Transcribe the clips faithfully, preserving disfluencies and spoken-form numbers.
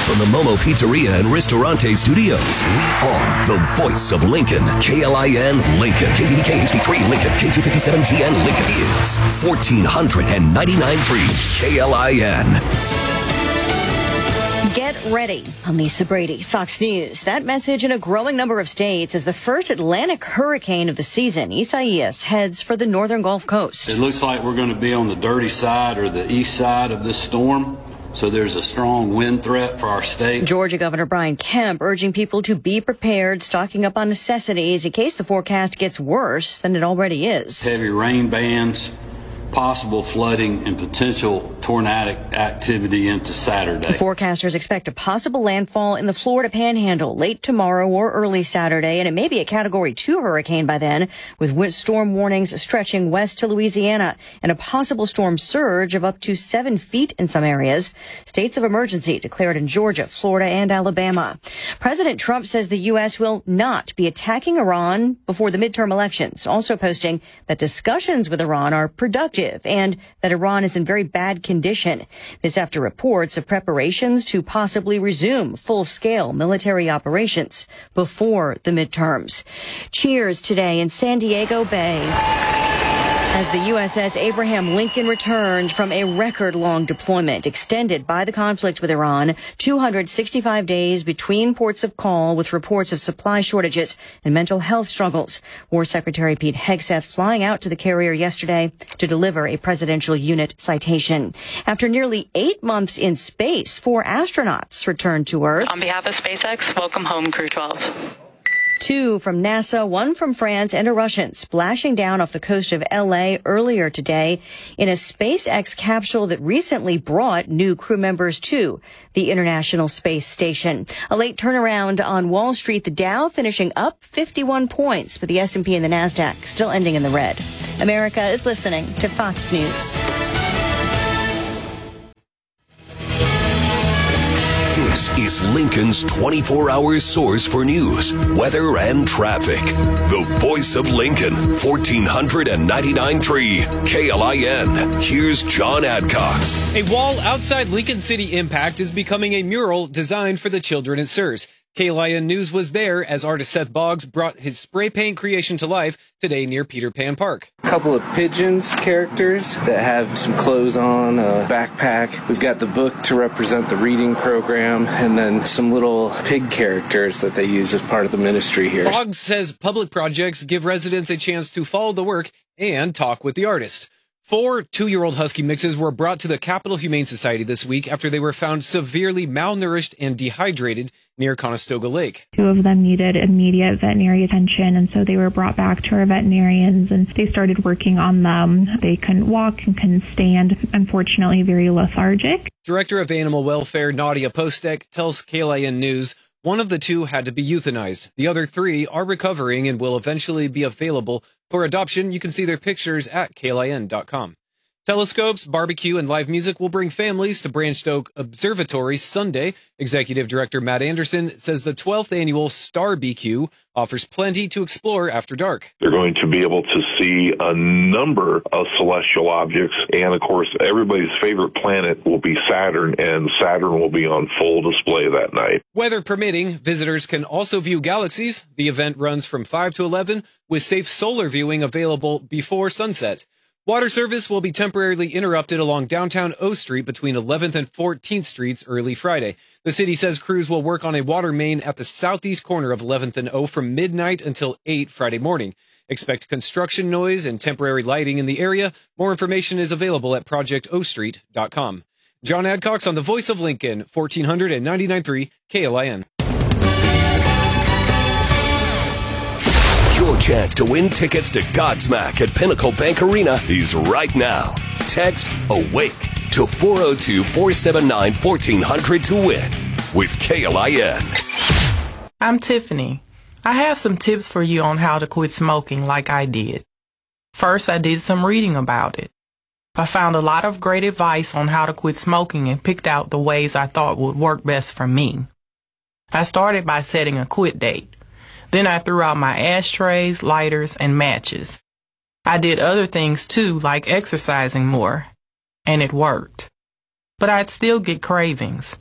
From the Momo Pizzeria and Ristorante Studios, we are the voice of Lincoln. K L I N Lincoln. K B B K H D three Lincoln. K two fifty-seven G N Lincoln is fourteen ninety-nine point three K L I N. Get ready. I'm Lisa Brady, Fox News. That message in a growing number of states as the first Atlantic hurricane of the season. Isaias heads for the northern Gulf Coast. It looks like we're going to be on the dirty side or the east side of this storm. So there's a strong wind threat for our state. Georgia Governor Brian Kemp urging people to be prepared, stocking up on necessities in case the forecast gets worse than it already is. Heavy rain bands, possible flooding, and potential tornadic activity into Saturday. Forecasters expect a possible landfall in the Florida Panhandle late tomorrow or early Saturday, and it may be a Category two hurricane by then, with storm warnings stretching west to Louisiana and a possible storm surge of up to seven feet in some areas. States of emergency declared in Georgia, Florida, and Alabama. President Trump says the U S will not be attacking Iran before the midterm elections, also posting that discussions with Iran are productive and that Iran is in very bad condition. This after reports of preparations to possibly resume full-scale military operations before the midterms. Cheers today in San Diego Bay as the U S S Abraham Lincoln returned from a record-long deployment extended by the conflict with Iran, two hundred sixty-five days between ports of call with reports of supply shortages and mental health struggles. War Secretary Pete Hegseth flying out to the carrier yesterday to deliver a presidential unit citation. After nearly eight months in space, four astronauts returned to Earth. On behalf of SpaceX, welcome home, Crew twelve. Two from NASA, one from France, and a Russian splashing down off the coast of L A earlier today in a SpaceX capsule that recently brought new crew members to the International Space Station. A late turnaround on Wall Street, the Dow finishing up fifty-one points, but the S and P and the NASDAQ still ending in the red. America is listening to Fox News. This is Lincoln's twenty-four hour source for news, weather, and traffic. The voice of Lincoln, fourteen ninety-nine point three K L I N. Here's John Adcox. A wall outside Lincoln City Impact is becoming a mural designed for the children it serves. K L I N News was there as artist Seth Boggs brought his spray paint creation to life today near Peter Pan Park. A couple of pigeons characters that have some clothes on, a backpack. We've got the book to represent the reading program, and then some little pig characters that they use as part of the ministry here. Boggs says public projects give residents a chance to follow the work and talk with the artist. Four two-year-old husky mixes were brought to the Capital Humane Society this week after they were found severely malnourished and dehydrated near Conestoga Lake. Two of them needed immediate veterinary attention, and so they were brought back to our veterinarians, and they started working on them. They couldn't walk and couldn't stand, unfortunately very lethargic. Director of Animal Welfare Nadia Postek tells K L I N News one of the two had to be euthanized. The other three are recovering and will eventually be available for adoption. You can see their pictures at K L I N dot com. Telescopes, barbecue, and live music will bring families to Branched Oak Observatory Sunday. Executive Director Matt Anderson says the twelfth annual Star B Q offers plenty to explore after dark. They're going to be able to see a number of celestial objects, and of course, everybody's favorite planet will be Saturn, and Saturn will be on full display that night. Weather permitting, visitors can also view galaxies. The event runs from five to eleven, with safe solar viewing available before sunset. Water service will be temporarily interrupted along downtown O Street between eleventh and fourteenth Streets early Friday. The city says crews will work on a water main at the southeast corner of eleventh and O from midnight until eight Friday morning. Expect construction noise and temporary lighting in the area. More information is available at project o street dot com. John Adcox on the Voice of Lincoln, fourteen ninety-nine point three K L I N. Your chance to win tickets to Godsmack at Pinnacle Bank Arena is right now. Text AWAKE to four oh two, four seven nine, fourteen hundred to win with K L I N. I'm Tiffany. I have some tips for you on how to quit smoking like I did. First, I did some reading about it. I found a lot of great advice on how to quit smoking and picked out the ways I thought would work best for me. I started by setting a quit date. Then I threw out my ashtrays, lighters, and matches. I did other things too, like exercising more, and it worked. But I'd still get cravings.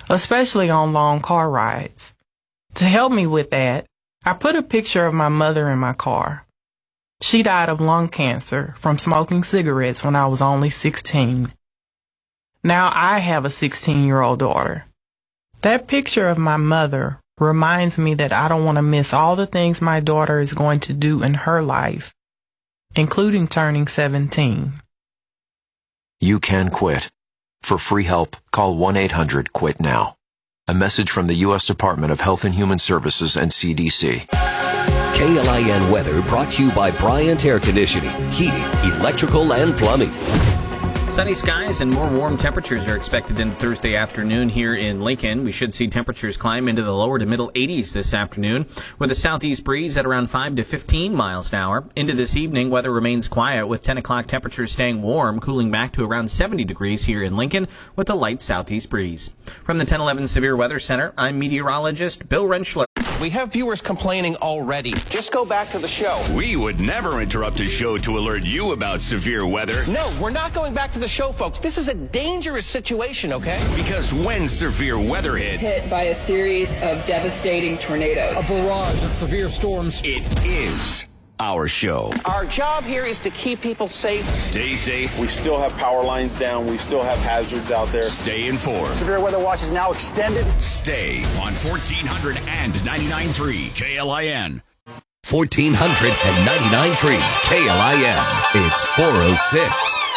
especially on long car rides. To help me with that, I put a picture of my mother in my car. She died of lung cancer from smoking cigarettes when I was only sixteen. Now I have a sixteen-year-old daughter. That picture of my mother reminds me that I don't want to miss all the things my daughter is going to do in her life, including turning seventeen. You can quit. For free help, call one eight hundred quit now. A message from the U S Department of Health and Human Services and C D C. K L I N weather brought to you by Bryant Air Conditioning, Heating, Electrical, and Plumbing. Sunny skies and more warm temperatures are expected in Thursday afternoon here in Lincoln. We should see temperatures climb into the lower to middle eighties this afternoon, with a southeast breeze at around five to fifteen miles an hour. Into this evening, weather remains quiet, with ten o'clock temperatures staying warm, cooling back to around seventy degrees here in Lincoln, with a light southeast breeze. From the ten eleven Severe Weather Center, I'm meteorologist Bill Rentschler. We have viewers complaining already. Just go back to the show. We would never interrupt a show to alert you about severe weather. No, we're not going back to the show, folks. This is a dangerous situation, okay? Because when severe weather hits... hit by a series of devastating tornadoes. A barrage of severe storms. It is our show. Our job here is to keep people safe. Stay safe. We still have power lines down. We still have hazards out there. Stay informed. Severe weather watch is now extended. Stay on fourteen hundred and ninety-nine point three K L I N. fourteen hundred ninety-nine point three K L I N. It's four oh six.